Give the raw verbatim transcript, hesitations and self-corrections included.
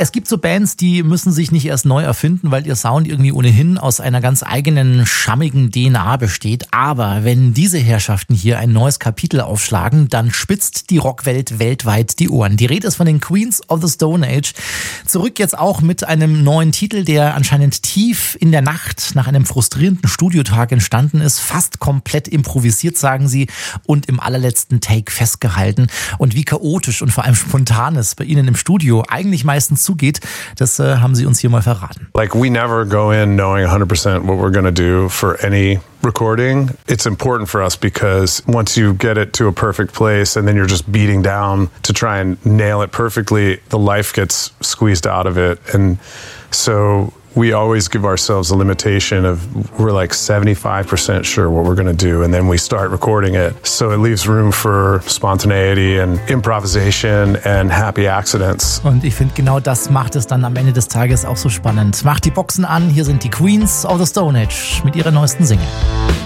Es gibt so Bands, die müssen sich nicht erst neu erfinden, weil ihr Sound irgendwie ohnehin aus einer ganz eigenen, schammigen D N A besteht. Aber wenn diese Herrschaften hier ein neues Kapitel aufschlagen, dann spitzt die Rockwelt weltweit die Ohren. Die Rede ist von den Queens of the Stone Age. Zurück jetzt auch mit einem neuen Titel, der anscheinend tief in der Nacht nach einem frustrierenden Studiotag entstanden ist. Fast komplett improvisiert, sagen sie, und im allerletzten Take festgehalten. Und wie chaotisch und vor allem spontan es bei ihnen im Studio eigentlich meistens zugeht, das äh, haben sie uns hier mal verraten. Like, we never go in knowing one hundred percent what we're going to do for any recording. It's important for us because once you get it to a perfect place and then you're just beating down to try and nail it perfectly, the life gets squeezed out of it. And so we always give ourselves a limitation of, we're like seventy-five percent sure what we're going to do, and then we start recording it. So it leaves room for spontaneity and improvisation and happy accidents. Und ich finde, genau das macht es dann am Ende des Tages auch so spannend. Macht die Boxen an, hier sind die Queens of the Stone Age mit ihrer neuesten Single.